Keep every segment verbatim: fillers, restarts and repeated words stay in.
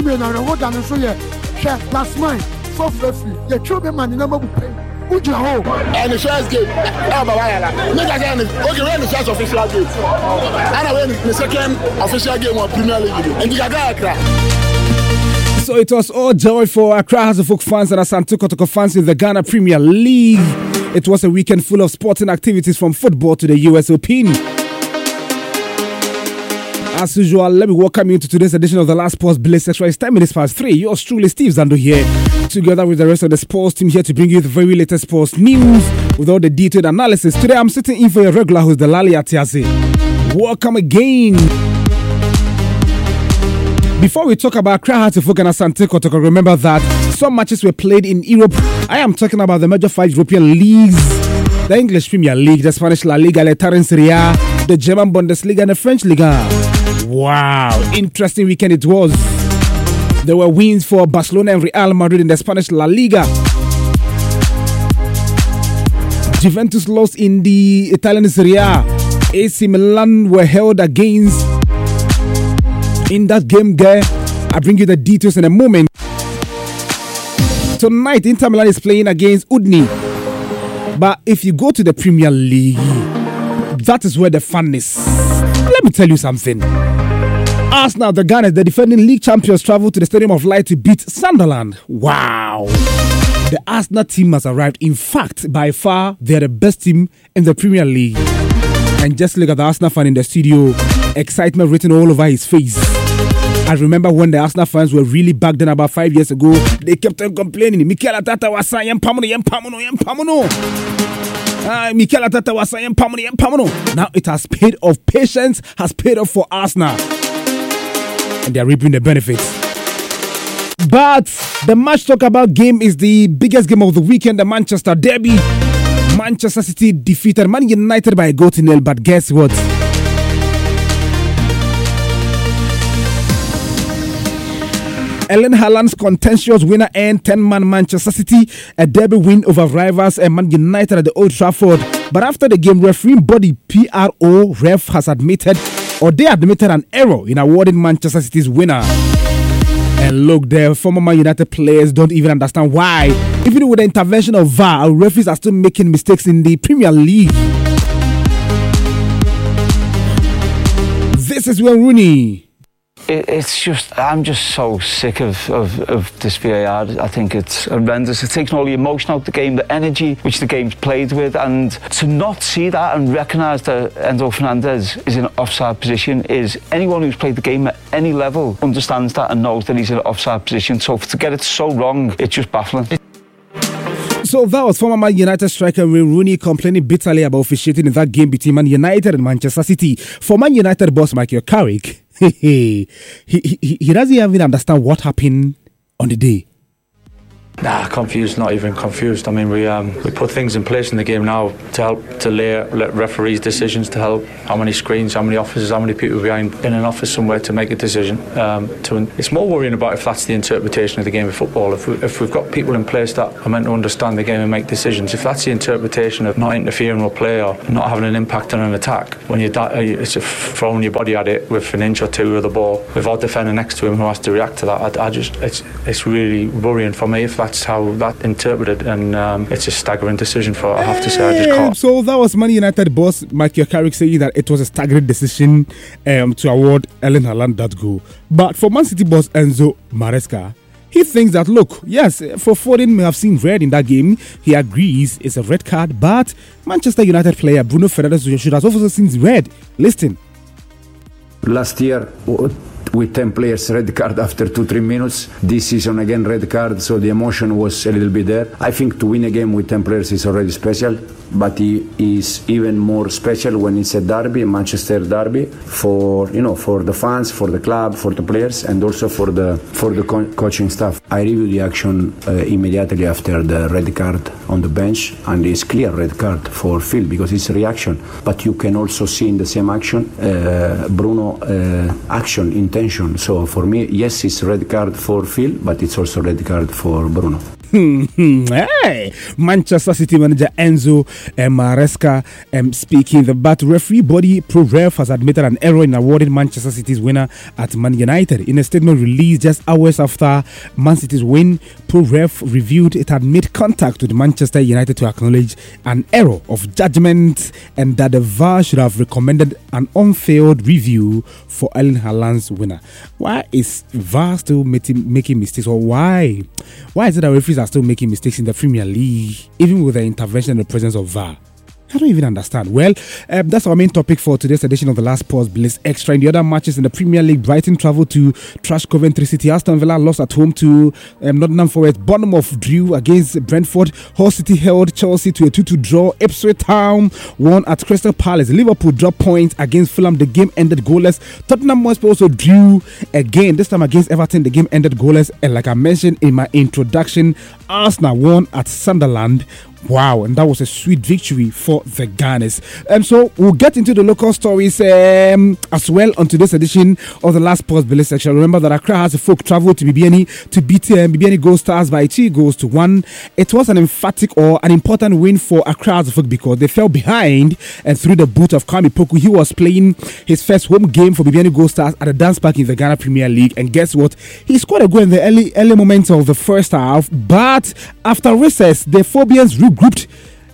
Me na ro dan so ye share last mine for free. Ye chobe man na mabu pay. Uja ho. And the first game, ah baba yala. Me ga say okay, when the first official game. And when the second official game of Premier League. And you ga Accra. So it was all joy for Accra Hazelfolk fans and Asante Kotoko fans in the Ghana Premier League. It was a weekend full of sporting activities from football to the U S Open. As usual, let me welcome you to today's edition of the Last Sports Blaze Extra. It's ten minutes past three. Yours truly, Steve Zando here, together with the rest of the sports team here to bring you the very latest sports news with all the detailed analysis. Today, I'm sitting in for your regular host, Delali Atiase. Welcome again. Before we talk about Accra Hazelfolk and Asante Kotoko, remember that some matches were played in Europe. I am talking about the major five European leagues: the English Premier League, the Spanish La Liga, the Italian Serie A, the German Bundesliga, and the French Liga. Wow, interesting weekend it was. There were wins for Barcelona and Real Madrid in the Spanish La Liga. Juventus lost in the Italian Serie A. A C Milan were held against in that game, guy. I'll bring you the details in a moment. Tonight, Inter Milan is playing against Udine. But if you go to the Premier League, that is where the fun is. Let me tell you something. Arsenal, the Gunners, the defending league champions, travel to the Stadium of Light to beat Sunderland. Wow. The Arsenal team has arrived. In fact, by far, they are the best team in the Premier League. And just look at the Arsenal fan in the studio. Excitement written all over his face. I remember when the Arsenal fans were really back then about five years ago, they kept on complaining. Mikel Arteta was saying, Pamuno, Yem Pamuno, Yem Pamuno. Mikel Arteta was saying, Pamuno, Yem Pamuno. Now it has paid off. Patience has paid off for Arsenal. And they are reaping the benefits. But the match talk about game is the biggest game of the weekend, the Manchester Derby. Manchester City defeated Man United by a goal to nil, but guess what? Erling Haaland's contentious winner earned ten-man Manchester City a derby win over rivals and Man United at the Old Trafford. But after the game, referee body P R O ref has admitted, or they admitted an error in awarding Manchester City's winner. And look, the former Man United players don't even understand why, even with the intervention of V A R, referees are still making mistakes in the Premier League. This is Wayne Rooney. It's just, I'm just so sick of, of, of this V A R. I think it's horrendous. It's taken all the emotion out of the game, the energy which the game's played with, and to not see that and recognise that Enzo Fernandez is in an offside position is, anyone who's played the game at any level understands that and knows that he's in an offside position. So to get it so wrong, it's just baffling. So that was former Man United striker Wayne Rooney complaining bitterly about officiating in that game between Man United and Manchester City. For Man United boss Michael Carrick, he, he, he, he doesn't even understand what happened on the day. Nah, confused, not even confused. I mean, we um, we put things in place in the game now to help to lay, let referees' decisions, to help how many screens, how many officers, how many people behind in an office somewhere to make a decision. Um, to, it's more worrying about if that's the interpretation of the game of football. If, we, if we've got people in place that are meant to understand the game and make decisions, if that's the interpretation of not interfering with play or not having an impact on an attack, when you're da- it's throwing your body at it with an inch or two of the ball, without defender next to him who has to react to that, I, I just it's it's really worrying for me if that's how that interpreted, and um, it's a staggering decision for I have to say I just can't. So that was Man United boss Michael Carrick saying that it was a staggering decision um, to award Erling Haaland that goal. But for Man City boss Enzo Maresca, he thinks that, look, yes, for Foden may have seen red in that game. He agrees it's a red card, but Manchester United player Bruno Fernandes should have also seen red. Listen. Last year, with ten players red card after two three minutes, this season again red card, so the emotion was a little bit there. I think to win a game with ten players is already special, but it is even more special when it's a derby, a Manchester derby, for you know for the fans, for the club, for the players, and also for the for the co- coaching staff. I reviewed the action uh, immediately after the red card on the bench, and it's clear red card for Phil because it's a reaction, but you can also see in the same action uh, Bruno uh, action intention. So for me, yes, it's red card for Phil, but it's also red card for Bruno. Hey, Manchester City manager Enzo um, Maresca um, speaking. The but referee body ProRef has admitted an error in awarding Manchester City's winner at Man United. In a statement released just hours after Man City's win, ProRef reviewed it had made contact with Manchester United to acknowledge an error of judgment and that the V A R should have recommended an on-field review for Erling Haaland's winner. Why is V A R still making, making mistakes, or why? Why is it that referees are still making mistakes in the Premier League, even with the intervention and the presence of V A R? I don't even understand. Well, um, that's our main topic for today's edition of the Last Pause Blitz Extra. In the other matches in the Premier League, Brighton travelled to trash Coventry City. Aston Villa lost at home to um, Nottingham Forest. Bournemouth drew against Brentford. Hull City held Chelsea to a two two draw. Ipswich Town won at Crystal Palace. Liverpool dropped points against Fulham. The game ended goalless. Tottenham Hotspur also drew again, this time against Everton. The game ended goalless. And like I mentioned in my introduction, Arsenal won at Sunderland. Wow, and that was a sweet victory for the Gunners. Um, so we'll get into the local stories um, as well on today's edition of the Last Pause Blitz section. Remember that Accra has a folk travel to B B N E to beat um, B B N E Gold Stars by two goals to one. It was an emphatic or an important win for Accra as a folk because they fell behind and through the boot of Kwame Poku. He was playing his first home game for B B N E Gold Stars at the Dance Park in the Ghana Premier League, and guess what? He scored a goal in the early early moments of the first half, but after recess, the Phobians regrouped,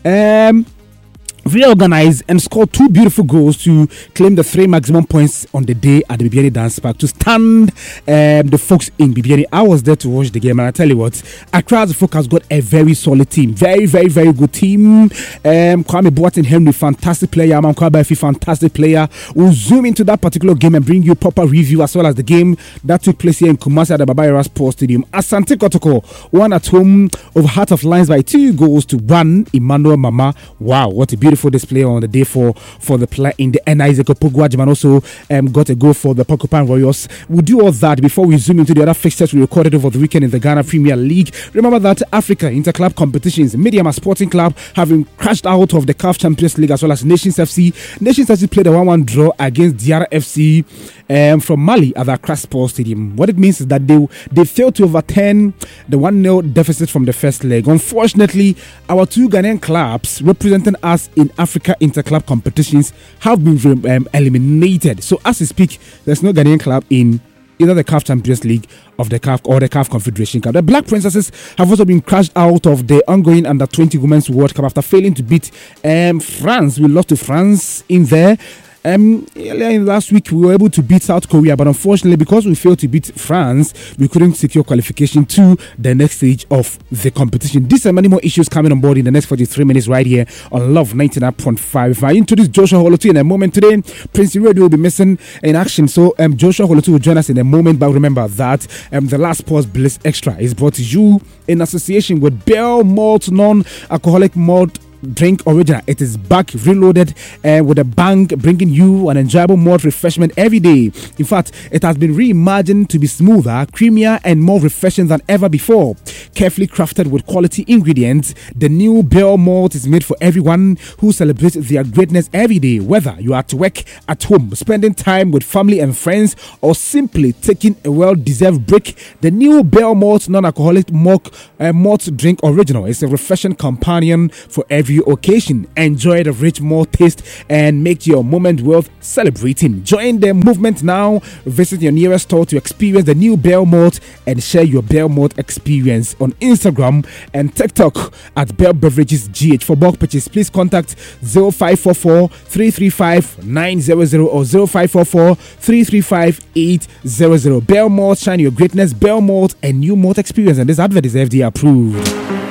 um, reorganized and scored two beautiful goals to claim the three maximum points on the day at the B B N E Dance Park to stand um, the folks in B B N E. I was there to watch the game, and I tell you what, Accra's folk has got a very solid team, very very very good team. um, Kwame Boateng Henry, fantastic player. Amam Kwabafi, fantastic player. We'll zoom into that particular game and bring you proper review as well as the game that took place here in Kumasi at the Baba Yara Sports Stadium. Asante Kotoko won at home over Heart of Lions by two goals to one. Emmanuel Mama, wow, what a beautiful display on the day for for the player in the N. Isaac Opogwajiman also um, got a goal for the Porcupine Royals. We'll do all that before we zoom into the other fixtures we recorded over the weekend in the Ghana Premier League. Remember that Africa Interclub competitions, Mediama Sporting Club having crashed out of the C A F Champions League as well as Nations F C. Nations F C played a one one draw against Diarra F C um, from Mali at the Accra Sports Stadium. What it means is that they they failed to overturn the one nil deficit from the first leg. Unfortunately, our two Ghanaian clubs representing us in Africa Interclub competitions have been um, eliminated. So as we speak, there's no Ghanaian club in either the C A F Champions League of the C A F or the C A F Confederation Cup. The Black Princesses have also been crashed out of the ongoing under twenty Women's World Cup after failing to beat um, France. We lost to France in there. Um, earlier in last week, we were able to beat South Korea, but unfortunately, because we failed to beat France, we couldn't secure qualification to the next stage of the competition. These and many more issues coming on board in the next forty-three minutes right here on Love ninety-nine point five. If I introduce Joshua Holotu in a moment today, Prince Red will be missing in action, so um, Joshua Holotu will join us in a moment. But remember that um, the Last Pause Bliss Extra is brought to you in association with Bell Malt Non-Alcoholic Malt Drink Original. It is back reloaded uh, with a bang, bringing you an enjoyable malt refreshment every day. In fact, it has been reimagined to be smoother, creamier, and more refreshing than ever before. Carefully crafted with quality ingredients, the new Bell Malt is made for everyone who celebrates their greatness every day. Whether you are at work, at home, spending time with family and friends, or simply taking a well-deserved break, the new Bell Malt Non-Alcoholic Malt, uh, Malt Drink Original is a refreshing companion for every occasion. Enjoy the rich malt taste and make your moment worth celebrating. Join the movement now. Visit your nearest store to experience the new Bell Malt and share your Bell Malt experience on Instagram and TikTok at Bell Beverages G H. For bulk purchase, please contact zero five four four, three three five, nine zero zero or zero five four four, three three five, eight zero zero. Bell Malt, shine your greatness. Bell Malt, and new malt experience. And this advert is F D A approved.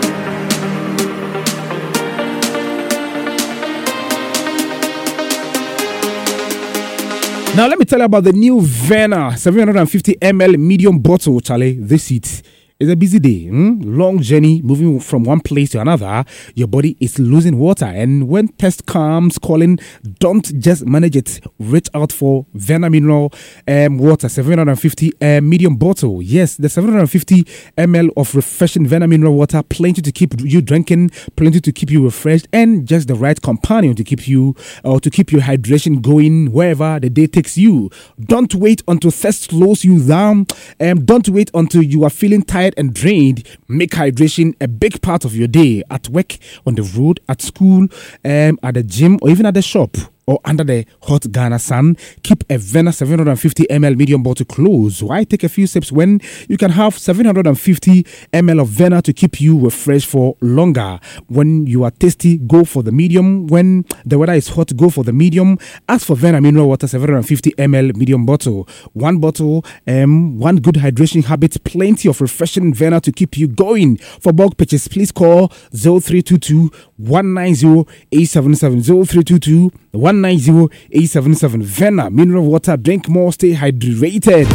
Now, let me tell you about the new Verna seven hundred fifty milliliter medium bottle, Charlie. This it is a busy day. Hmm? Long journey, moving from one place to another. Your body is losing water. And when test comes calling, don't just manage it. Reach out for Verna Mineral um, Water seven hundred fifty uh, medium bottle. Yes, the seven hundred fifty milliliters of refreshing Verna Mineral Water. Plenty to keep you drinking, plenty to keep you refreshed, and just the right companion to keep you or uh, to keep your hydration going wherever the day takes you. Don't wait until thirst slows you down. Um, don't wait until you are feeling tired tired and drained, make hydration a big part of your day at work, on the road, at school, um, at the gym, or even at the shop, or under the hot Ghana sun. Keep a Vena seven hundred fifty milliliter medium bottle close. Why take a few sips when you can have seven hundred fifty milliliters of Vena to keep you refreshed for longer? When you are thirsty, go for the medium. When the weather is hot, go for the medium. Ask for Vena mineral water seven hundred fifty milliliter medium bottle. One bottle, um, one good hydration habit, plenty of refreshing Vena to keep you going. For bulk purchase, please call zero three two two, one nine zero, eight seven seven, zero three two two, one nine zero, eight seven seven. Vena mineral water. Drink more, stay hydrated.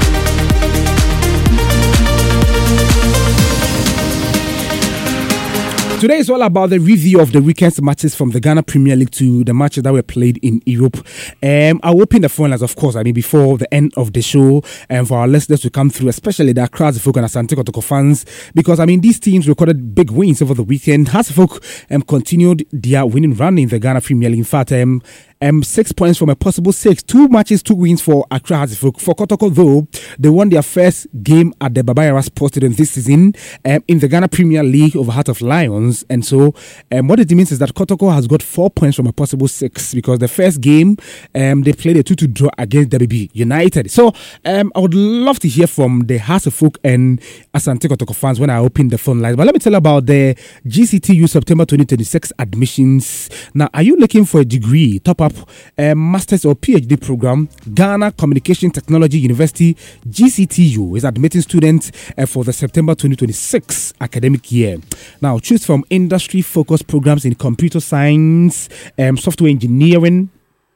Today is all about the review of the weekend's matches from the Ghana Premier League to the matches that were played in Europe. Um, I'll open the phone lines, of course, I mean, before the end of the show, and for our listeners to come through, especially the Accra Folk and Asante Kotoko fans, because, I mean, these teams recorded big wins over the weekend. Folk um, continued their winning run in the Ghana Premier League. In fact, um, Um, six points from a possible six. Two matches, two wins for Accra Hazifolk. For Kotoko, though, they won their first game at the Baba Yara Sports Stadium this season um, in the Ghana Premier League over Heart of Lions. And so, um, what it means is that Kotoko has got four points from a possible six, because the first game um, they played a two two draw against W B United. So, um, I would love to hear from the Hazifolk and Asante Kotoko fans when I open the phone lines. But let me tell you about the G C T U September twenty twenty-six admissions. Now, are you looking for a degree, top up a master's or PhD program? Ghana Communication Technology University G C T U is admitting students uh, for the September twenty twenty-six academic year. Now, choose from industry focused programs in computer science, um, software engineering,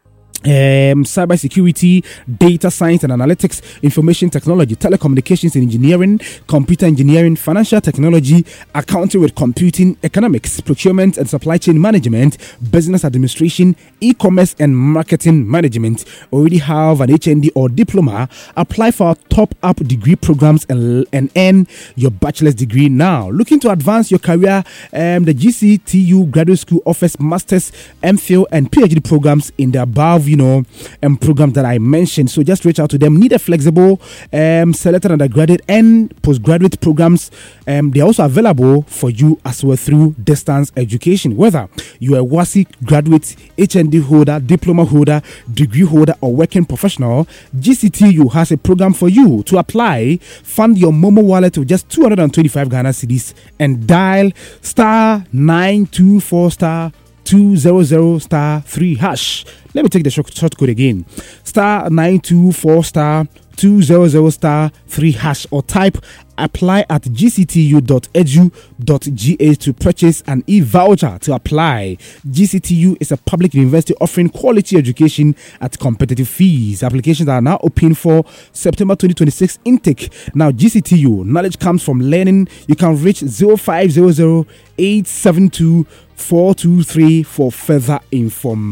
Um, cybersecurity, data science and analytics, information technology, telecommunications and engineering, computer engineering, financial technology, accounting with computing, economics, procurement and supply chain management, business administration, e-commerce and marketing management. Already have an H N D or diploma? Apply for our top-up degree programs and, and earn your bachelor's degree now. Looking to advance your career, um, the G C T U Graduate School offers master's, M Phil and PhD programs in the above you know, um, programs that I mentioned. So just reach out to them. Need a flexible um, selected undergraduate and postgraduate programs. Um, they're also available for you as well through distance education. Whether you're a WASI graduate, H N D holder, diploma holder, degree holder, or working professional, G C T U has a program for you. To apply, fund your Momo wallet with just two hundred twenty-five Ghana cedis and dial star nine two four star two zero zero star three hash. Let me take the short, short code again. Star nine two four star two zero zero star three hash, or type apply at g c t u dot e d u dot g h to purchase an e-voucher to apply. G C T U is a public university offering quality education at competitive fees. Applications are now open for September twenty twenty-six intake. Now, G C T U, knowledge comes from learning. You can reach zero five zero zero eight seven two four two three for further information.